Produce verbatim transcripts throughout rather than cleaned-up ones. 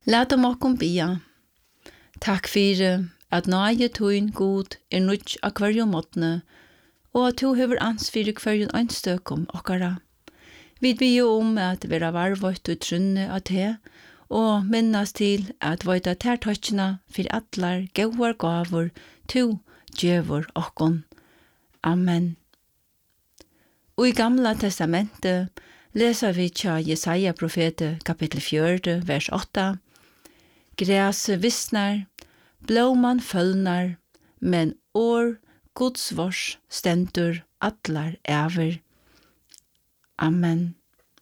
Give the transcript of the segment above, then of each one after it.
Lat om okkom bia. Takk fyrir at nøye tøyn god er nødt av hverju måtne, og at du hever ans fyrir hverjun øynstøkum okkara. Vi bier om at vera varvøyt og trunne av te, og minnas til at vøyta tertøtjena fyrir atlar gauar gavur tu djevur okkon. Amen. Og i Gamla testamentet leser vi tja Jesaja profete kapittel fjörde vers åtta. Gräset vissnar, blåman følnar, men år Guds vors stendur atlar æver. Amen.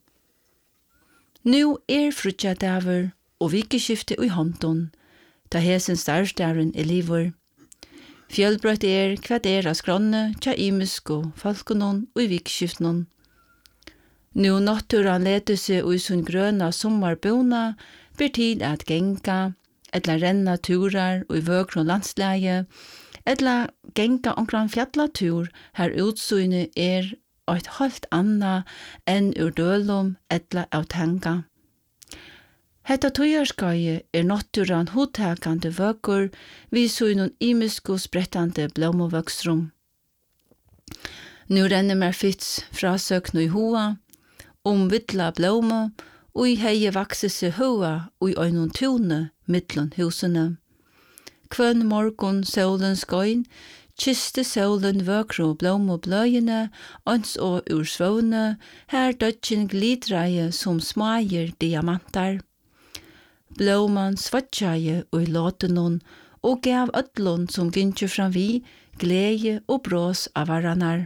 Nu er frutja daver og vikeskifte i håndon, da hesen starstaren er livor. Fjellbrøtt er hva er av skronne, tja imisko, falkonon og i vikeskiftenon. Nu naturen leder seg i sin grøna sommarbona, ber til at genga, etla renna turar og i vøkron landsleie, etla genga omkran fjallatur, her utsynet er et halvt anna enn ur dølum etla av tanga. Hetta tøyarskaie er naturen hodtakande vøkur, vi synon imisko sprettande blommovøksrum. Nu renner mer fits fra søkno i hoa, om vittla blommo, og i heie vakse seg hoa og i øynon tune mittlun husene. Kvønn morgon solen skøyn, kiste solen vøkro blom og bløyene, ans og ur svåne, her dødjen glidreie som smager diamantar. Blåman svartjeie og i låtenon, og gav ødlon som gynkje fram vi, glede og brås av varanar.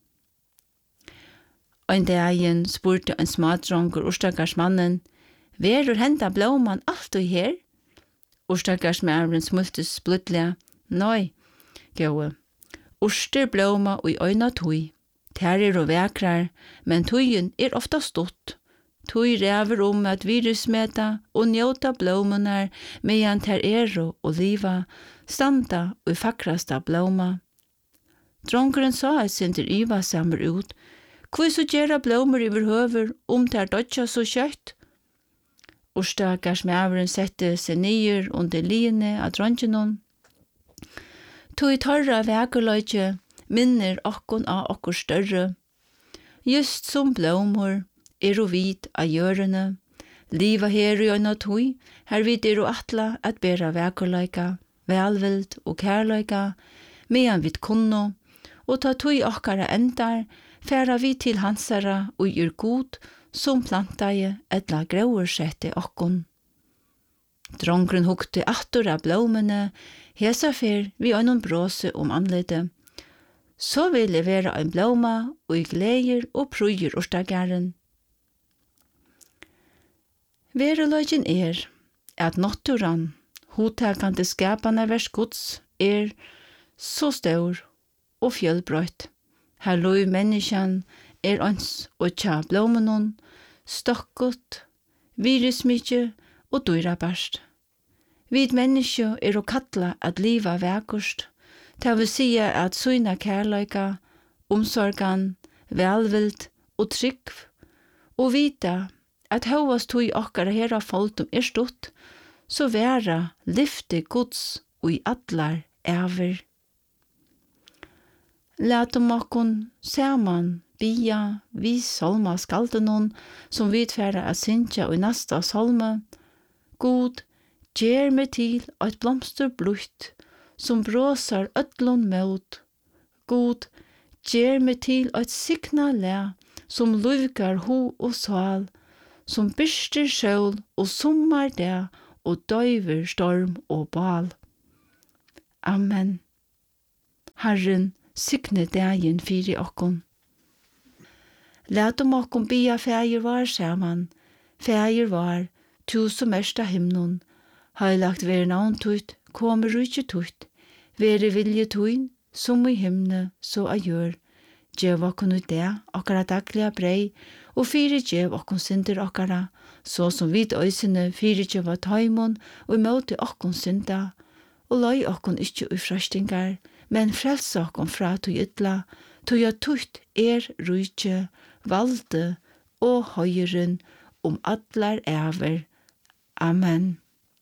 Ein dagen spurte en smadronker Ostagarsmannen, «Verur henda blåman alt og her?» Ostagarsmæren smultes blodlega, «Nei, gåe, Oster blåma og i øyna tøy. Ter er og vekrar, men tøyen er ofta stått. Tøy ræver om at virusmeta og njóta blåmunar medan ter er og liva, standa og i fakrasta blåma. Dronkeren sa et sinter iva samar ut, «Hvor så gjerra blåmer iver høver om ter dodja så kjøtt?» Ostagarsmæren sette seg nyer under liene av dronjenon. Tøy torra vekerløyke minner okkon av okkur større. Just som blåmor er og vit av gjørene. Liva her i øyna tøy, her vid er og atla at bera vekerløyka, velvild og kærløyka, medan vid kunno, og ta tøy okkara endar, færa vi til hansara og gjør god, som plantaje etla grauersette okkon. Drongren hukte attor av blåmene, hesa fer vi øynon bråse om anlete. Så vil jeg være en blåma, og i gleier og prøyer ostagaren. Vereløgjen er at naturen, hodtakande skapane vers gods, er så stor og fjellbrøyt. Her lov menneskjen er ans og tja blåmenon, stokkot, virusmykje og dyrabarst. Vid menneskje er å kattla at liva vekost, det vil si at syna kærløyka, omsorgan, velvild og trygg, og vita at hovast tog okkara herra foltum er stått, så vera lyfte gods og i atlar æver. Lat om okkon saman via vi solma skaldenon som vidfæra a syntja og i nasta solme. God, gjer meg til eit blomster blutt som bråsar ødlon mot. God, gjer meg til eit signa le som luvgar ho og sval, som byrster sjøl og sommar det og døyver storm og bal. Amen. Herren, signe dagen fyri okkon. Lat om okkon bia fægir var saman, fægir var, tu som ersta himnon, heilagt ver navn tutt, kommer rujtje tutt, vere vilje tuin, som i himne, så a gjør. Gjev okkon ut det, okkara daglige brei, og fyri gjev okkon synder okkara, så som vid øysene fyri gjev taimon, og møte okkon synda, og løy okkon ikkje ui frastingar, men frels okkon fra tog ytla, tog jeg tutt er rujtje, valde og høyren om atlar æver. Amen.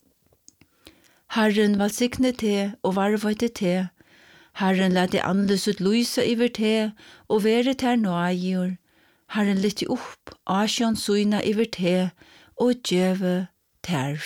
Herren velsigne te og varvøyte te. Herren lette andes ut lysa iver te og være ter nøyjur. Herren lytte opp asjon suina iver te og djeve ter